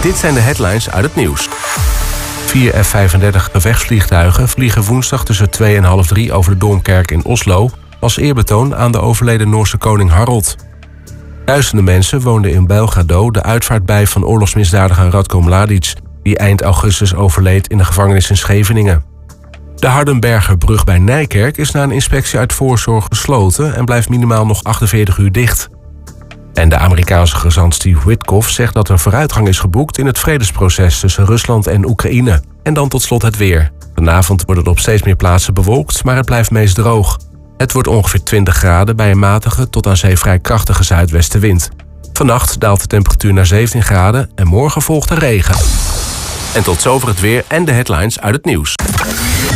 Dit zijn de headlines uit het nieuws. 4 F-35 gevechtsvliegtuigen vliegen woensdag tussen 2 en half 3 over de Domkerk in Oslo als eerbetoon aan de overleden Noorse koning Harald. Duizenden mensen woonden in Belgrado de uitvaart bij van oorlogsmisdadiger Ratko Mladic, die eind augustus overleed in de gevangenis in Scheveningen. De Hardenbergerbrug bij Nijkerk is na een inspectie uit voorzorg gesloten en blijft minimaal nog 48 uur dicht. En de Amerikaanse gezant Steve Witkoff zegt dat er vooruitgang is geboekt in het vredesproces tussen Rusland en Oekraïne. En dan tot slot het weer. Vanavond wordt het op steeds meer plaatsen bewolkt, maar het blijft meest droog. Het wordt ongeveer 20 graden bij een matige tot aan zee vrij krachtige zuidwestenwind. Vannacht daalt de temperatuur naar 17 graden en morgen volgt er regen. En tot zover het weer en de headlines uit het nieuws.